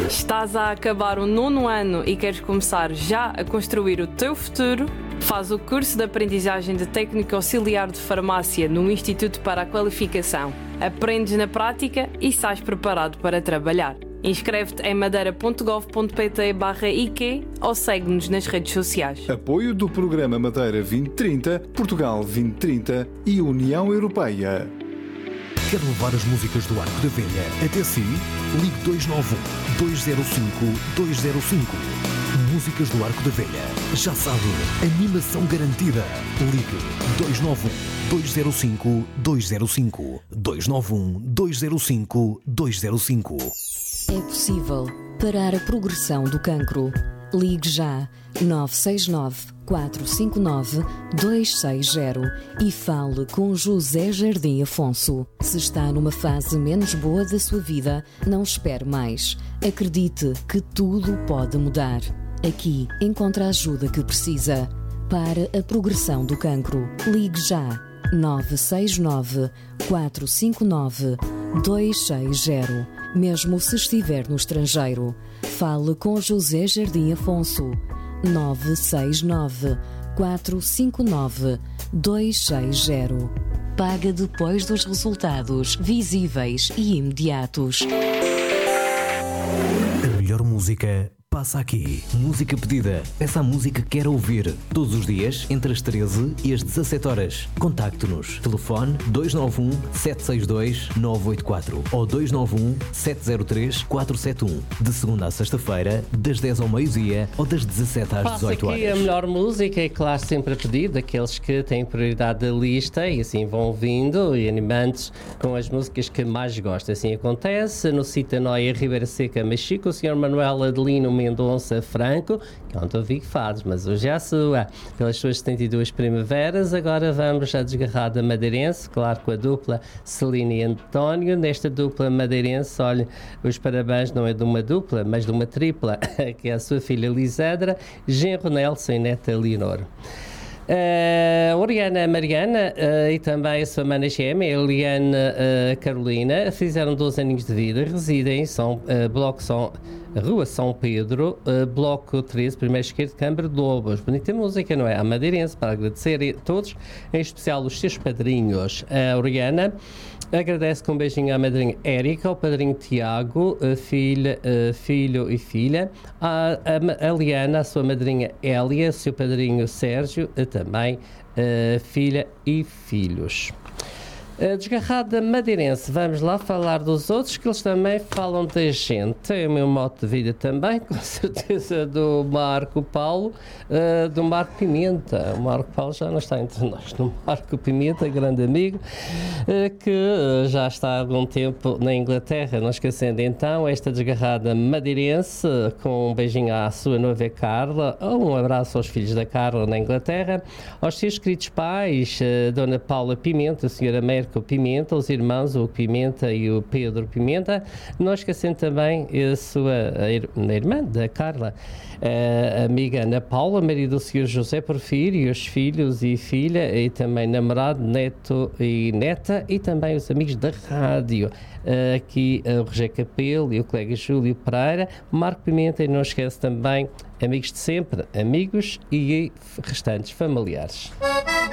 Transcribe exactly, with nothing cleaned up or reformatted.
Estás a acabar o nono ano e queres começar já a construir o teu futuro? Faz o curso de aprendizagem de técnico auxiliar de farmácia no Instituto para a Qualificação. Aprendes na prática e sais preparado para trabalhar. Inscreve-te em madeira ponto gov ponto pt barra I Q ou segue-nos nas redes sociais. Apoio do Programa Madeira vinte trinta, Portugal vinte trinta e União Europeia. Quer levar as músicas do Arco da Velha até si? Ligue dois nove um, dois zero cinco, dois zero cinco. Músicas do Arco da Velha. Já sabe, animação garantida. Ligue dois nove um, dois zero cinco, dois zero cinco. dois nove um, dois zero cinco, dois zero cinco. É possível parar a progressão do cancro. Ligue já nove seis nove, quatro cinco nove, dois seis zero e fale com José Jardim Afonso. Se está numa fase menos boa da sua vida, não espere mais. Acredite que tudo pode mudar. Aqui encontra a ajuda que precisa. Para a progressão do cancro, ligue já nove seis nove, quatro cinco nove, dois seis zero. Mesmo se estiver no estrangeiro, fale com José Jardim Afonso. nove seis nove, quatro cinco nove, dois seis zero. Paga depois dos resultados visíveis e imediatos. A melhor música passa aqui. Música pedida. Essa música que quer ouvir. Todos os dias, entre as treze e as dezassete horas. Contacte-nos. Telefone dois nove um, sete seis dois, nove oito quatro ou dois nove um, sete zero três, quatro sete um. De segunda a sexta-feira, das dez ao meio-dia ou das dezassete às dezoito horas. Passa aqui a melhor música, é claro, sempre a pedido, daqueles que têm prioridade da lista e assim vão vindo e animantes com as músicas que mais gostam. Assim acontece no Cita Noia, Ribeira Seca, Mexico, o senhor Manuel Adelino Mendonça Franco, que ontem ouvi que fazes, mas hoje é a sua, pelas suas setenta e duas primaveras. Agora vamos à desgarrada madeirense, claro, com a dupla Celina e António. Nesta dupla madeirense, olha, os parabéns não é de uma dupla, mas de uma tripla, que é a sua filha Lisadra, genro Nelson e neta Leonor. Uh, Oriana Mariana uh, e também a sua mana gêmea, Eliana uh, Carolina, fizeram doze aninhos de vida, residem em São, uh, Bloco São, Rua São Pedro, uh, Bloco treze, primeiro esquerdo, Câmara de Lobos. Bonita música, não é? A madeirense, para agradecer a todos, em especial os seus padrinhos. A uh, Oriana agradece com um beijinho à madrinha Érica, ao padrinho Tiago, filha, filho e filha, a, a, a Liana, a sua madrinha Hélia, o seu padrinho Sérgio, também filha e filhos. Desgarrada madeirense, vamos lá falar dos outros, que eles também falam da gente. É o meu modo de vida também, com certeza, do Marco Paulo, uh, do Marco Pimenta. O Marco Paulo já não está entre nós. Do Marco Pimenta, grande amigo, uh, que uh, já está há algum tempo na Inglaterra. Não esquecendo então esta desgarrada madeirense, com um beijinho à sua noiva Carla, um abraço aos filhos da Carla na Inglaterra, aos seus queridos pais, uh, Dona Paula Pimenta, a senhora América Pimenta, os irmãos, o Pimenta e o Pedro Pimenta, não esquecendo também a sua a irmã da Carla, a amiga Ana Paula, marido do senhor José Porfírio, os filhos e filha, e também namorado, neto e neta, e também os amigos da rádio, aqui o Roger Capelo e o colega Júlio Pereira, Marco Pimenta, e não esquece também amigos de sempre, amigos e restantes familiares.